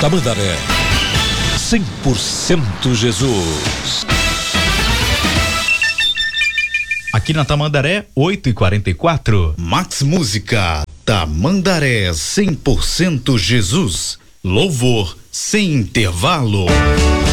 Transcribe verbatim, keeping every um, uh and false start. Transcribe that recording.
Tamandaré, cem por cento Jesus. Aqui na Tamandaré, oito e quarenta e quatro. Max Música, Tamandaré, cem por cento Jesus. Louvor sem intervalo.